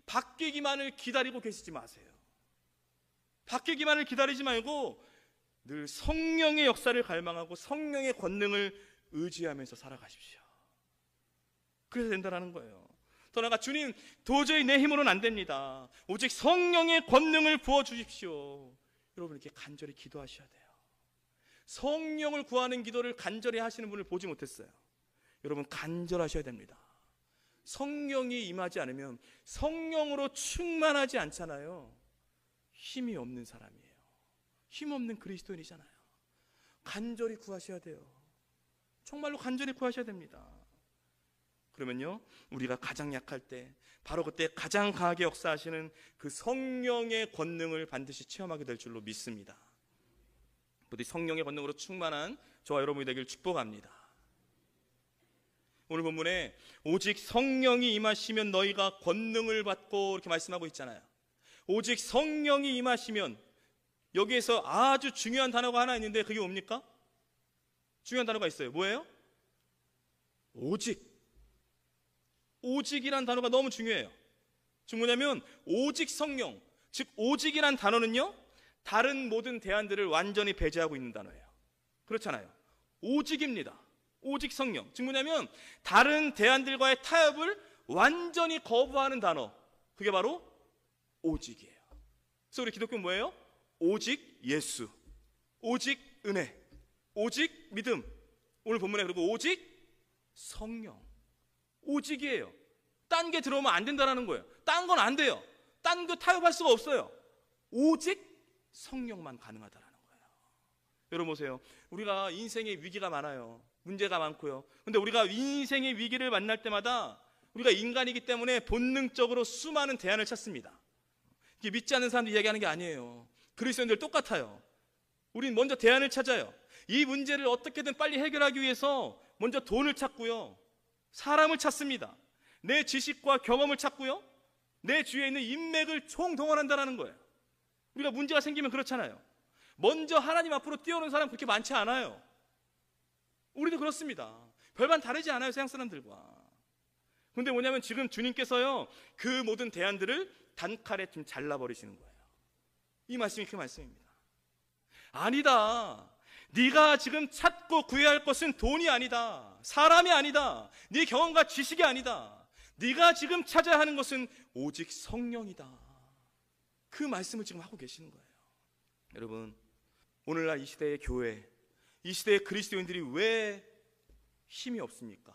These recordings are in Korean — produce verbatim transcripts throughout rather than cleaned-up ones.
바뀌기만을 기다리고 계시지 마세요. 바뀌기만을 기다리지 말고 늘 성령의 역사를 갈망하고 성령의 권능을 의지하면서 살아가십시오. 그래서 된다는 거예요. 더 나아가 주님, 도저히 내 힘으로는 안 됩니다. 오직 성령의 권능을 부어주십시오. 여러분, 이렇게 간절히 기도하셔야 돼요. 성령을 구하는 기도를 간절히 하시는 분을 보지 못했어요. 여러분, 간절하셔야 됩니다. 성령이 임하지 않으면, 성령으로 충만하지 않잖아요. 힘이 없는 사람이에요. 힘없는 그리스도인이잖아요. 간절히 구하셔야 돼요. 정말로 간절히 구하셔야 됩니다. 그러면요, 우리가 가장 약할 때, 바로 그때 가장 강하게 역사하시는 그 성령의 권능을 반드시 체험하게 될 줄로 믿습니다. 부디 성령의 권능으로 충만한 저와 여러분이 되길 축복합니다. 오늘 본문에 오직 성령이 임하시면 너희가 권능을 받고 이렇게 말씀하고 있잖아요. 오직 성령이 임하시면, 여기에서 아주 중요한 단어가 하나 있는데 그게 뭡니까? 중요한 단어가 있어요. 뭐예요? 오직. 오직이란 단어가 너무 중요해요. 즉 뭐냐면 오직 성령, 즉 오직이란 단어는요, 다른 모든 대안들을 완전히 배제하고 있는 단어예요. 그렇잖아요. 오직입니다. 오직 성령, 즉 뭐냐면 다른 대안들과의 타협을 완전히 거부하는 단어, 그게 바로 오직이에요. 그래서 우리 기독교는 뭐예요? 오직 예수, 오직 은혜, 오직 믿음, 오늘 본문에 그리고 오직 성령. 오직이에요. 딴 게 들어오면 안 된다는 거예요. 딴 건 안 돼요. 딴 거 타협할 수가 없어요. 오직 성령만 가능하다는 거예요. 여러분 보세요. 우리가 인생에 위기가 많아요. 문제가 많고요. 근데 우리가 인생의 위기를 만날 때마다 우리가 인간이기 때문에 본능적으로 수많은 대안을 찾습니다. 이게 믿지 않는 사람들이 이야기하는 게 아니에요. 그리스도인들 똑같아요. 우린 먼저 대안을 찾아요. 이 문제를 어떻게든 빨리 해결하기 위해서 먼저 돈을 찾고요, 사람을 찾습니다. 내 지식과 경험을 찾고요, 내 주위에 있는 인맥을 총동원한다는 거예요. 우리가 문제가 생기면 그렇잖아요. 먼저 하나님 앞으로 뛰어오는 사람 그렇게 많지 않아요. 우리도 그렇습니다. 별반 다르지 않아요, 세상 사람들과. 근데 뭐냐면 지금 주님께서요, 그 모든 대안들을 단칼에 좀 잘라버리시는 거예요. 이 말씀이 그 말씀입니다. 아니다. 네가 지금 찾고 구해야 할 것은 돈이 아니다. 사람이 아니다. 네 경험과 지식이 아니다. 네가 지금 찾아야 하는 것은 오직 성령이다. 그 말씀을 지금 하고 계시는 거예요. 여러분, 오늘날 이 시대의 교회, 이 시대의 그리스도인들이 왜 힘이 없습니까?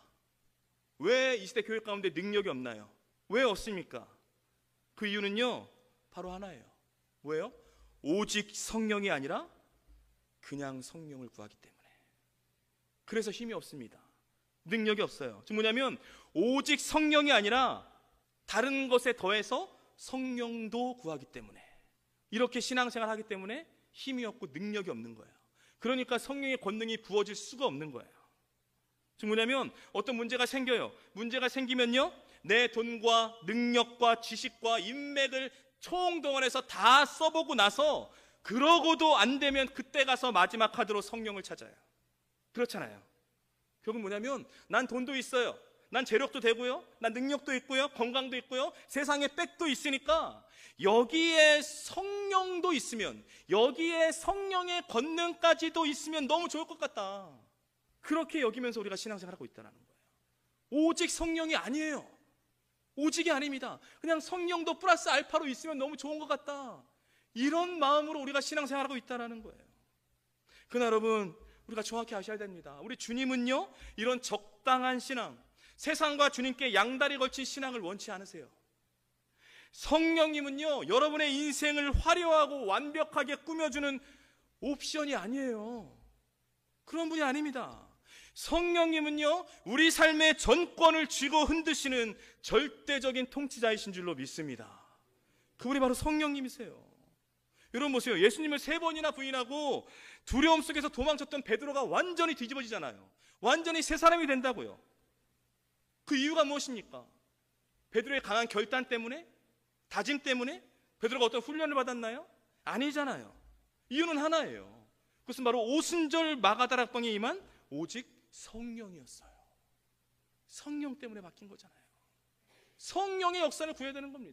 왜 이 시대 교회 가운데 능력이 없나요? 왜 없습니까? 그 이유는요, 바로 하나예요. 뭐예요? 오직 성령이 아니라 그냥 성령을 구하기 때문에. 그래서 힘이 없습니다. 능력이 없어요. 즉 뭐냐면 오직 성령이 아니라 다른 것에 더해서 성령도 구하기 때문에, 이렇게 신앙생활 하기 때문에 힘이 없고 능력이 없는 거예요. 그러니까 성령의 권능이 부어질 수가 없는 거예요. 즉 뭐냐면 어떤 문제가 생겨요. 문제가 생기면요, 내 돈과 능력과 지식과 인맥을 총동원해서 다 써보고 나서 그러고도 안 되면 그때 가서 마지막 카드로 성령을 찾아요. 그렇잖아요. 결국 뭐냐면 난 돈도 있어요. 난 재력도 되고요. 난 능력도 있고요. 건강도 있고요. 세상에 백도 있으니까 여기에 성령도 있으면, 여기에 성령의 권능까지도 있으면 너무 좋을 것 같다. 그렇게 여기면서 우리가 신앙생활하고 있다는 거예요. 오직 성령이 아니에요. 오직이 아닙니다. 그냥 성령도 플러스 알파로 있으면 너무 좋은 것 같다. 이런 마음으로 우리가 신앙생활하고 있다는 거예요. 그러나 여러분, 우리가 정확히 아셔야 됩니다. 우리 주님은요, 이런 적당한 신앙, 세상과 주님께 양다리 걸친 신앙을 원치 않으세요. 성령님은요, 여러분의 인생을 화려하고 완벽하게 꾸며주는 옵션이 아니에요. 그런 분이 아닙니다. 성령님은요, 우리 삶의 전권을 쥐고 흔드시는 절대적인 통치자이신 줄로 믿습니다. 그분이 바로 성령님이세요. 여러분 보세요. 예수님을 세 번이나 부인하고 두려움 속에서 도망쳤던 베드로가 완전히 뒤집어지잖아요. 완전히 새 사람이 된다고요. 그 이유가 무엇입니까? 베드로의 강한 결단 때문에? 다짐 때문에? 베드로가 어떤 훈련을 받았나요? 아니잖아요. 이유는 하나예요. 그것은 바로 오순절 마가다락방에 임한 오직 성령이었어요. 성령 때문에 바뀐 거잖아요. 성령의 역사를 구해야 되는 겁니다.